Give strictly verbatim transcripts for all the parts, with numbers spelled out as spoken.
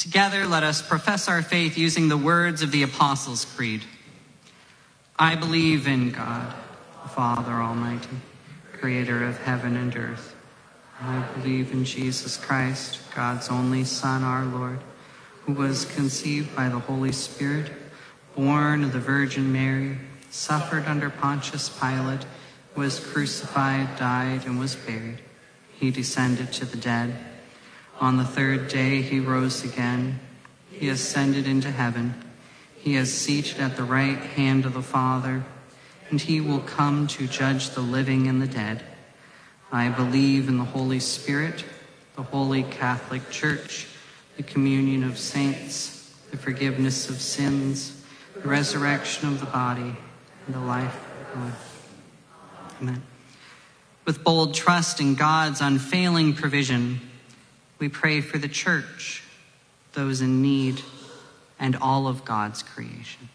Together, let us profess our faith using the words of the Apostles' Creed. I believe in God, the Father Almighty, creator of heaven and earth. I believe in Jesus Christ, God's only Son, our Lord, who was conceived by the Holy Spirit, born of the Virgin Mary, suffered under Pontius Pilate, was crucified, died, and was buried. He descended to the dead. On the third day he rose again. He ascended into heaven. He is seated at the right hand of the Father, and he will come to judge the living and the dead. I believe in the Holy Spirit, the Holy Catholic Church, the communion of saints, the forgiveness of sins, the resurrection of the body, and the life of life. Amen. With bold trust in God's unfailing provision, we pray for the church, those in need, and all of God's creation.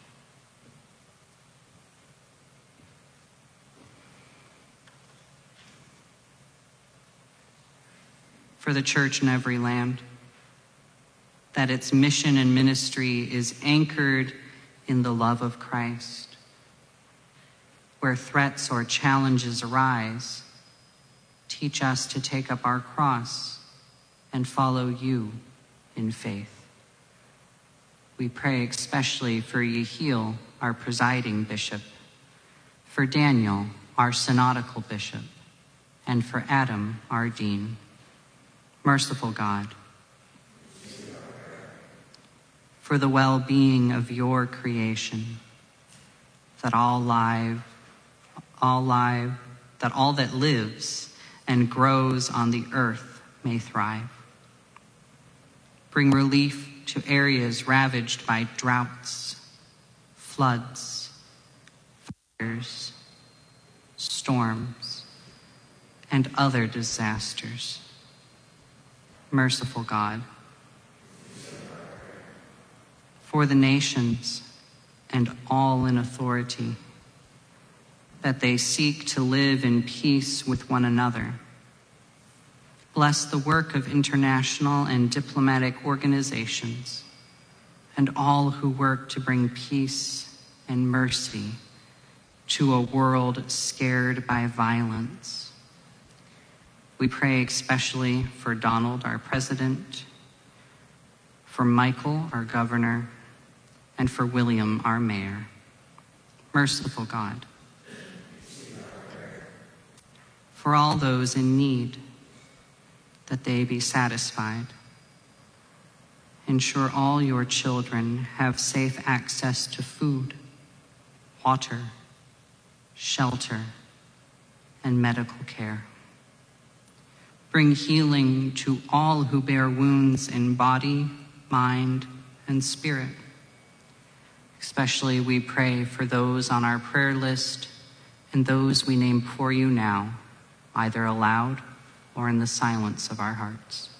For the church in every land, that its mission and ministry is anchored in the love of Christ. Where threats or challenges arise, teach us to take up our cross and follow you in faith. We pray especially for Yehiel, our presiding bishop, for Daniel, our synodical bishop, and for Adam, our dean. Merciful God, for the well-being of your creation, that all live, all live, that all that lives and grows on the earth may thrive. Bring relief to areas ravaged by droughts, floods, fires, storms, and other disasters. Merciful God, for the nations and all in authority, that they seek to live in peace with one another. Bless the work of international and diplomatic organizations and all who work to bring peace and mercy to a world scared by violence. We pray especially for Donald, our president, for Michael, our governor, and for William, our mayor. Merciful God, for all those in need, that they be satisfied. Ensure all your children have safe access to food, water, shelter, and medical care. Bring healing to all who bear wounds in body, mind, and spirit. Especially we pray for those on our prayer list and those we name before you now, either aloud or in the silence of our hearts.